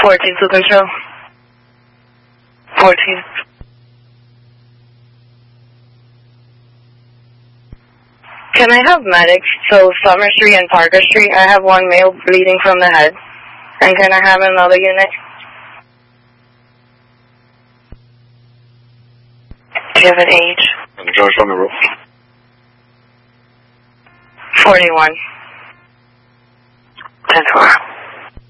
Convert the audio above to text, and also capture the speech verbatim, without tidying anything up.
fourteen to control. fourteen. Can I have medics? So Summer Street and Parker Street, I have one male bleeding from the head. And can I have another unit? Do you have an age? And the George on the roof. forty-one. ten four.